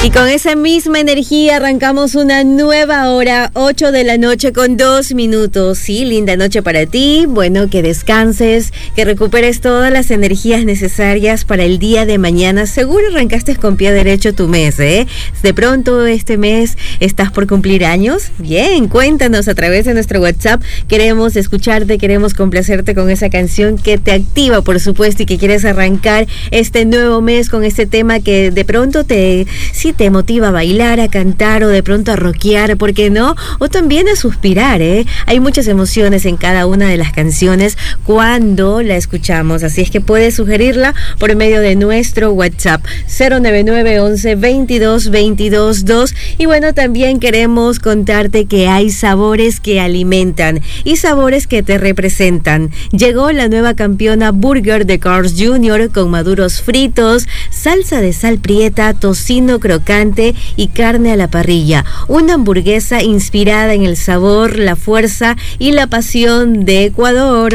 Y con esa misma energía arrancamos una nueva hora, 8 de la noche con 2 minutos. Sí, linda noche para ti. Bueno, que descanses, que recuperes todas las energías necesarias para el día de mañana. Seguro arrancaste con pie derecho tu mes, ¿eh? De pronto este mes estás por cumplir años. Bien, cuéntanos a través de nuestro WhatsApp. Queremos escucharte, queremos complacerte con esa canción que te activa, por supuesto, y que quieres arrancar este nuevo mes con este tema que de pronto te motiva a bailar, a cantar o de pronto a rockear, ¿por qué no? O también a suspirar, ¿eh? Hay muchas emociones en cada una de las canciones cuando la escuchamos, así es que puedes sugerirla por medio de nuestro WhatsApp 099 11 22 22 2. Y bueno, también queremos contarte que hay sabores que alimentan y sabores que te representan. Llegó la nueva campeona burger de Carl's Jr. con maduros fritos, salsa de sal prieta, tocino crocante y carne a la parrilla. Una hamburguesa inspirada en el sabor, la fuerza y la pasión de Ecuador.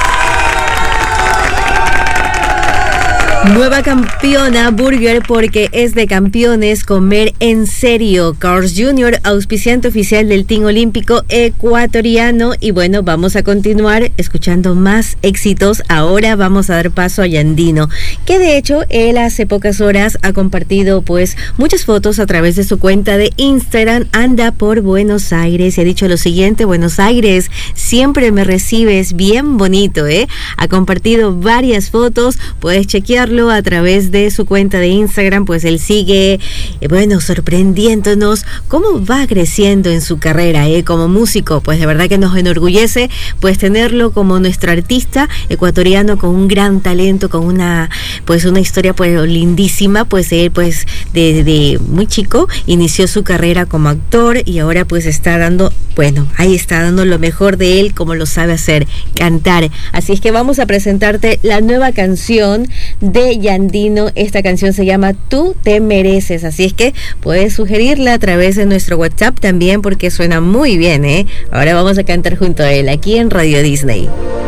Nueva campeona burger porque es de campeones comer en serio. Carl's Jr., auspiciante oficial del Team Olímpico ecuatoriano. Y bueno, vamos a continuar escuchando más éxitos. Ahora vamos a dar paso a Yandino, que de hecho él hace pocas horas ha compartido pues muchas fotos a través de su cuenta de Instagram. Anda por Buenos Aires y ha dicho lo siguiente: Buenos Aires, siempre me recibes bien bonito, ¿eh? Ha compartido varias fotos, puedes chequearlo a través de su cuenta de Instagram. Pues él sigue, bueno, sorprendiéndonos cómo va creciendo en su carrera, como músico. Pues de verdad que nos enorgullece pues tenerlo como nuestro artista ecuatoriano con un gran talento, con una historia pues lindísima. Pues él pues de muy chico inició su carrera como actor y ahora pues está dando lo mejor de él, como lo sabe hacer, cantar. Así es que vamos a presentarte la nueva canción de Yandino. Esta canción se llama Tú te mereces, así es que puedes sugerirla a través de nuestro WhatsApp también porque suena muy bien, ¿eh? Ahora vamos a cantar junto a él aquí en Radio Disney.